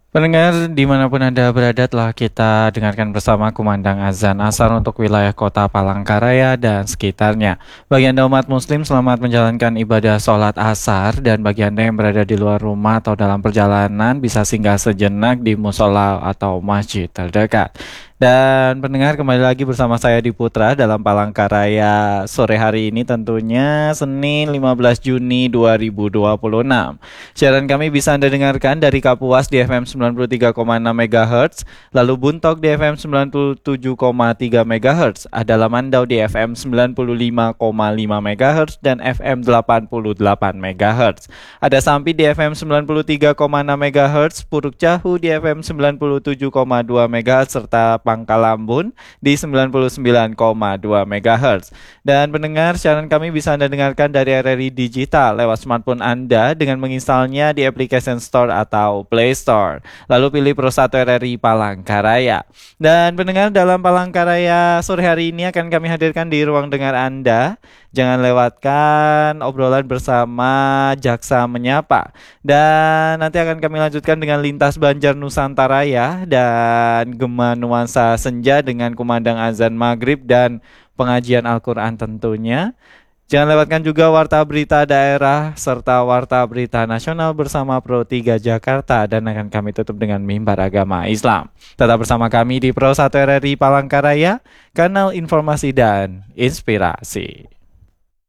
Pendengar dimanapun Anda berada telah kita dengarkan bersama kumandang azan asar untuk wilayah kota Palangkaraya dan sekitarnya. Bagi Anda umat muslim selamat menjalankan ibadah sholat asar, dan bagi Anda yang berada di luar rumah atau dalam perjalanan bisa singgah sejenak di musola atau masjid terdekat. Dan pendengar, kembali lagi bersama saya di Putra dalam Palangkaraya sore hari ini, tentunya Senin 15 Juni 2026. Siaran kami bisa Anda dengarkan dari Kapuas di FM 93,6 MHz, lalu Buntok di FM 97,3 MHz, Adalah Mandau di FM 95,5 MHz dan FM 88 MHz. Ada Sampi di FM 93,6 MHz, Puruk Cahu di FM 97,2 MHz, serta Pangkalambun di 99,2 MHz. Dan pendengar, siaran kami bisa Anda dengarkan dari RRI Digital lewat smartphone Anda dengan menginstalnya di application Store atau Play Store. Lalu pilih Pro 1 RRI Palangkaraya. Dan pendengar, dalam Palangkaraya sore hari ini akan kami hadirkan di ruang dengar Anda. Jangan lewatkan obrolan bersama Jaksa Menyapa. Dan nanti akan kami lanjutkan dengan Lintas Banjar Nusantara ya, dan Gema Nuansa Senja dengan kumandang azan maghrib dan pengajian Al-Quran tentunya. Jangan lewatkan juga Warta Berita Daerah serta Warta Berita Nasional bersama Pro 3 Jakarta, dan akan kami tutup dengan Mimbar Agama Islam. Tetap bersama kami di Pro 1 RRI Palangkaraya, kanal informasi dan inspirasi.